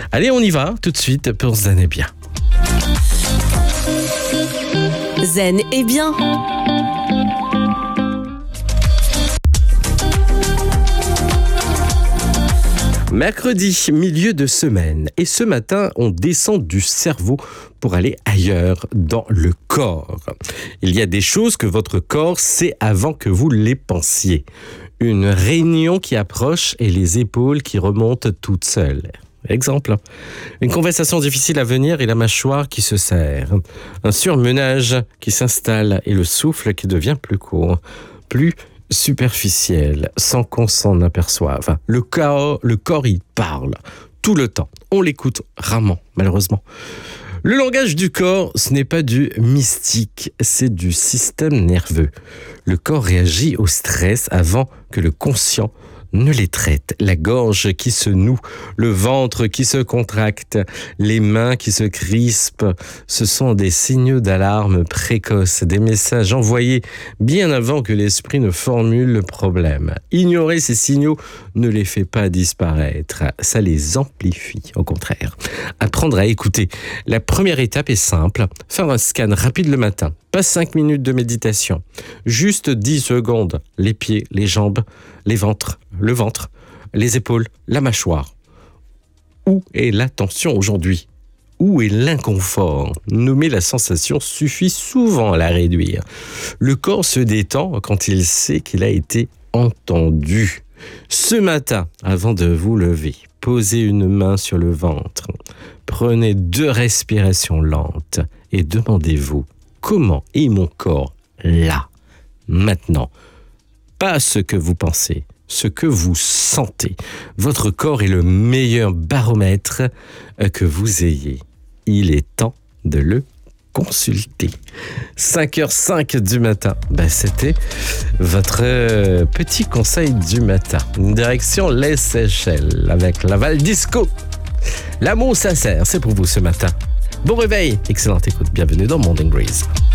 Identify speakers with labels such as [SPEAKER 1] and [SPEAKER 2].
[SPEAKER 1] Allez, on y va tout de suite pour Zen et Bien.
[SPEAKER 2] Zen et Bien.
[SPEAKER 1] Mercredi, milieu de semaine. Et ce matin, on descend du cerveau pour aller ailleurs, dans le corps. Il y a des choses que votre corps sait avant que vous les pensiez. Une réunion qui approche et les épaules qui remontent toutes seules. Exemple, une conversation difficile à venir et la mâchoire qui se serre. Un surmenage qui s'installe et le souffle qui devient plus court, plus superficiel, sans qu'on s'en aperçoive. Le corps, il parle tout le temps. On l'écoute rarement, malheureusement. Le langage du corps, ce n'est pas du mystique, c'est du système nerveux. Le corps réagit au stress avant que le conscient ne les traite. La gorge qui se noue, le ventre qui se contracte, les mains qui se crispent, ce sont des signaux d'alarme précoces, des messages envoyés bien avant que l'esprit ne formule le problème. Ignorer ces signaux ne les fait pas disparaître, ça les amplifie, au contraire. Apprendre à écouter. La première étape est simple, faire un scan rapide le matin. Pas 5 minutes de méditation, juste 10 secondes. Les pieds, les jambes, le ventre, les épaules, la mâchoire. Où est la tension aujourd'hui ? Où est l'inconfort ? Nommer la sensation suffit souvent à la réduire. Le corps se détend quand il sait qu'il a été entendu. Ce matin, avant de vous lever, posez une main sur le ventre. Prenez 2 respirations lentes et demandez-vous: comment est mon corps là, maintenant ? Pas ce que vous pensez, ce que vous sentez. Votre corps est le meilleur baromètre que vous ayez. Il est temps de le consulter. 5h05 du matin. C'était votre petit conseil du matin. Direction les Seychelles avec Laval Disco. L'amour sincère, c'est pour vous ce matin. Bon réveil, excellente écoute, bienvenue dans Morning Breeze.